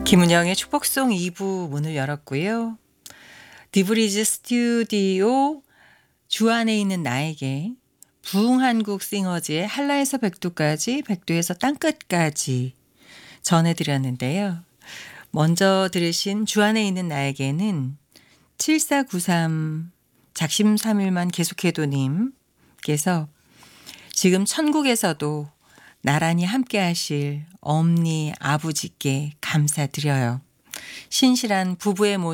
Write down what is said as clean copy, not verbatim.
김은영의 축복송 2부 문을 열었고요. 디브리즈 스튜디오 주 안에 있는 나에게 부흥한국 싱어즈의 한라에서 백두까지 백두에서 땅끝까지 전해드렸는데요. 먼저 들으신 주 안에 있는 나에게는 7493 작심 3일만 계속해도 님께서 지금 천국에서도 나란히 함께 하실 엄니 아버지께 감사드려요. 신실한 부부의 모습